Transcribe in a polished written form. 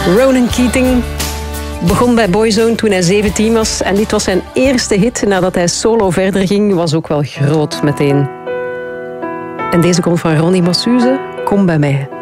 Ronan Keating begon bij Boyzone toen hij 17 was. En dit was zijn eerste hit nadat hij solo verder ging. Was ook wel groot meteen. En deze komt van Ronnie Massuze. Kom bij mij.